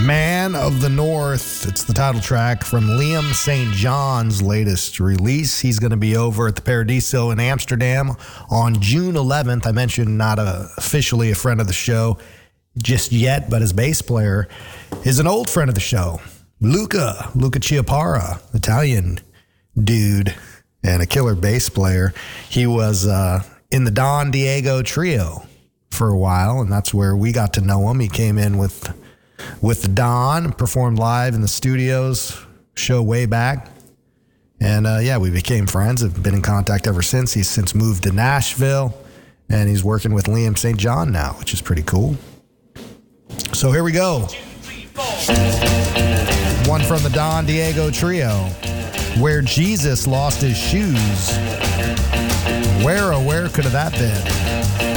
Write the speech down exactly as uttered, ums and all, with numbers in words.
Man of the North. It's the title track from Liam Saint John's latest release. He's going to be over at the Paradiso in Amsterdam on June eleventh. I mentioned not a, officially a friend of the show just yet, but his bass player is an old friend of the show, Luca, Luca Chiappara, Italian dude and a killer bass player. He was uh, in the Don Diego Trio for a while, and that's where we got to know him. He came in with... with the Don, performed live in the studios, show way back. And uh, yeah, we became friends, have been in contact ever since. He's since moved to Nashville, and he's working with Liam Saint John now, which is pretty cool. So here we go. One from the Don Diego Trio, Where Jesus Lost His Shoes. Where, oh, where could have that been?